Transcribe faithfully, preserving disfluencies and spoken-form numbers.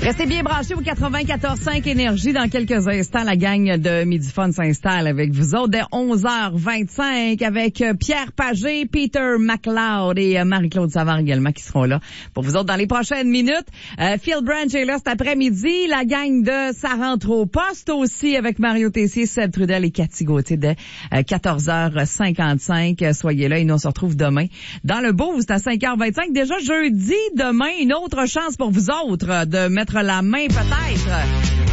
Restez bien branchés au quatre-vingt-quatorze cinq Énergie. Dans quelques instants, la gang de Midi Fun s'installe avec vous autres dès onze heures vingt-cinq avec Pierre Pagé, Peter McLeod et Marie-Claude Savard également qui seront là pour vous autres dans les prochaines minutes. Euh, Phil Branch est là cet après-midi. La gang de Ça rentre au poste aussi avec Mario Tessier, Seb Trudel et Cathy Gauthier dès euh, quatorze heures cinquante-cinq. Soyez là et nous on se retrouve demain dans le Boost à cinq heures vingt-cinq. Déjà jeudi, demain, une autre chance pour vous autres de mettre la main peut-être